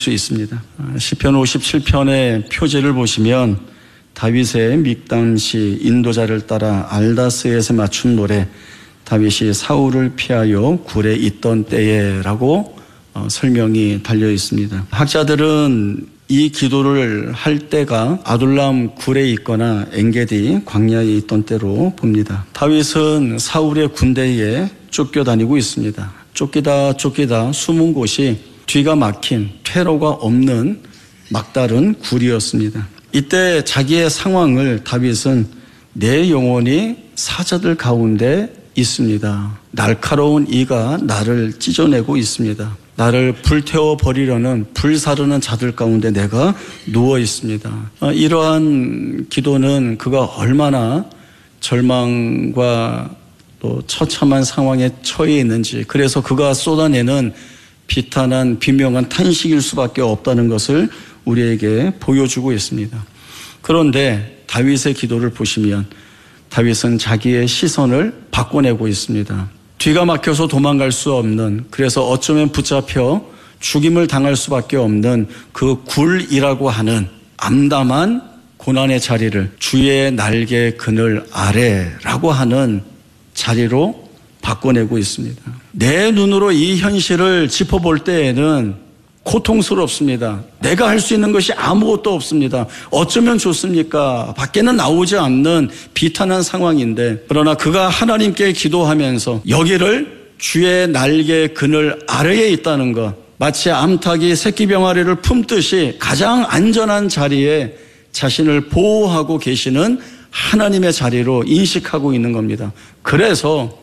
수 있습니다. 시편 57편의 표제를 보시면 다윗의 믹담시 인도자를 따라 알다스에서 맞춘 노래, 다윗이 사울을 피하여 굴에 있던 때에라고 설명이 달려 있습니다. 학자들은 이 기도를 할 때가 아둘람 굴에 있거나 엔게디 광야에 있던 때로 봅니다. 다윗은 사울의 군대에 쫓겨다니고 있습니다. 쫓기다 숨은 곳이 뒤가 막힌 퇴로가 없는 막다른 굴이었습니다. 이때 자기의 상황을 다윗은 내 영혼이 사자들 가운데 있습니다. 날카로운 이가 나를 찢어내고 있습니다. 나를 불태워 버리려는 불사르는 자들 가운데 내가 누워 있습니다. 이러한 기도는 그가 얼마나 절망과 또 처참한 상황에 처해 있는지, 그래서 그가 쏟아내는 비탄한 비명한 탄식일 수밖에 없다는 것을 우리에게 보여주고 있습니다. 그런데 다윗의 기도를 보시면 다윗은 자기의 시선을 바꿔내고 있습니다. 뒤가 막혀서 도망갈 수 없는, 그래서 어쩌면 붙잡혀 죽임을 당할 수밖에 없는 그 굴이라고 하는 암담한 고난의 자리를 주의 날개 그늘 아래라고 하는 자리로 바꿔내고 있습니다. 내 눈으로 이 현실을 짚어볼 때에는 고통스럽습니다. 내가 할 수 있는 것이 아무것도 없습니다. 어쩌면 좋습니까? 밖에는 나오지 않는 비탄한 상황인데, 그러나 그가 하나님께 기도하면서 여기를 주의 날개 그늘 아래에 있다는 것, 마치 암탉이 새끼 병아리를 품듯이 가장 안전한 자리에 자신을 보호하고 계시는 하나님의 자리로 인식하고 있는 겁니다. 그래서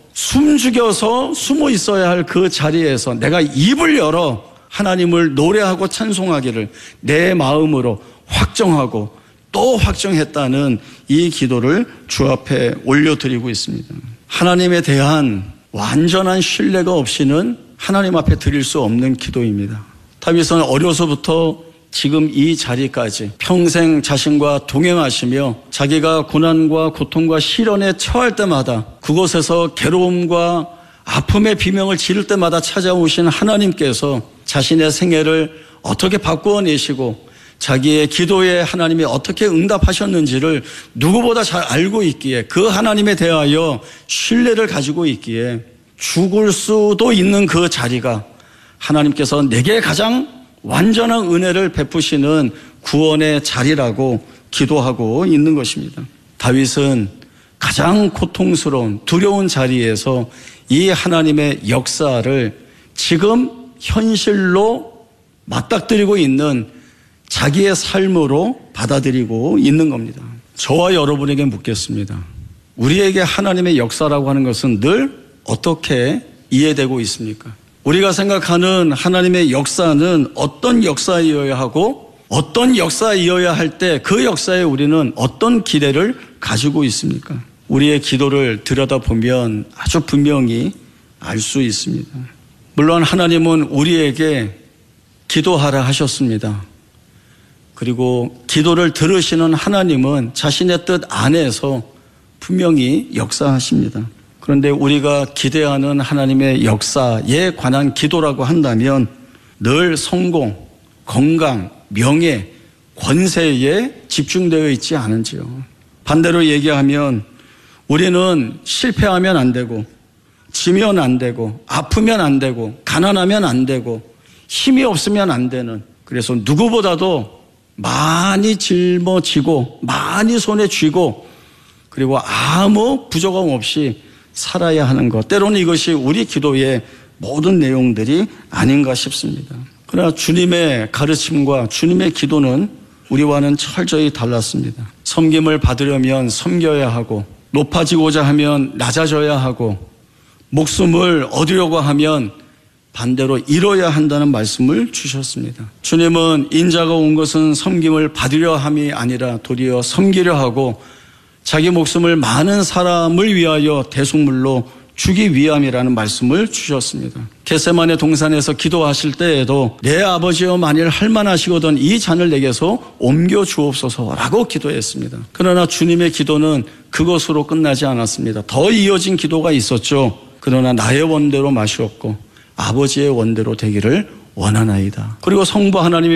숨죽여서 숨어 있어야 할 그 자리에서 내가 입을 열어 하나님을 노래하고 찬송하기를 내 마음으로 확정하고 또 확정했다는 이 기도를 주 앞에 올려드리고 있습니다. 하나님에 대한 완전한 신뢰가 없이는 하나님 앞에 드릴 수 없는 기도입니다. 다윗은 어려서부터 지금 이 자리까지 평생 자신과 동행하시며 자기가 고난과 고통과 시련에 처할 때마다 그곳에서 괴로움과 아픔의 비명을 지를 때마다 찾아오신 하나님께서 자신의 생애를 어떻게 바꾸어내시고 자기의 기도에 하나님이 어떻게 응답하셨는지를 누구보다 잘 알고 있기에, 그 하나님에 대하여 신뢰를 가지고 있기에 죽을 수도 있는 그 자리가 하나님께서 내게 가장 완전한 은혜를 베푸시는 구원의 자리라고 기도하고 있는 것입니다. 다윗은 가장 고통스러운 두려운 자리에서 이 하나님의 역사를 지금 현실로 맞닥뜨리고 있는 자기의 삶으로 받아들이고 있는 겁니다. 저와 여러분에게 묻겠습니다. 우리에게 하나님의 역사라고 하는 것은 늘 어떻게 이해되고 있습니까? 우리가 생각하는 하나님의 역사는 어떤 역사이어야 하고 어떤 역사이어야 할 때 그 역사에 우리는 어떤 기대를 가지고 있습니까? 우리의 기도를 들여다보면 아주 분명히 알 수 있습니다. 물론 하나님은 우리에게 기도하라 하셨습니다. 그리고 기도를 들으시는 하나님은 자신의 뜻 안에서 분명히 역사하십니다. 그런데 우리가 기대하는 하나님의 역사에 관한 기도라고 한다면 늘 성공, 건강, 명예, 권세에 집중되어 있지 않은지요. 반대로 얘기하면 우리는 실패하면 안 되고, 지면 안 되고, 아프면 안 되고, 가난하면 안 되고, 힘이 없으면 안 되는, 그래서 누구보다도 많이 짊어지고 많이 손에 쥐고 그리고 아무 부족함 없이 살아야 하는 것, 때로는 이것이 우리 기도의 모든 내용들이 아닌가 싶습니다. 그러나 주님의 가르침과 주님의 기도는 우리와는 철저히 달랐습니다. 섬김을 받으려면 섬겨야 하고, 높아지고자 하면 낮아져야 하고, 목숨을 얻으려고 하면 반대로 잃어야 한다는 말씀을 주셨습니다. 주님은 인자가 온 것은 섬김을 받으려 함이 아니라 도리어 섬기려 하고 자기 목숨을 많은 사람을 위하여 대속물로 주기 위함이라는 말씀을 주셨습니다. 겟세마네 동산에서 기도하실 때에도 내 아버지여 만일 할만하시거든 이 잔을 내게서 옮겨 주옵소서라고 기도했습니다. 그러나 주님의 기도는 그것으로 끝나지 않았습니다. 더 이어진 기도가 있었죠. 그러나 나의 원대로 마시옵고 아버지의 원대로 되기를 원하나이다. 그리고 성부 하나님이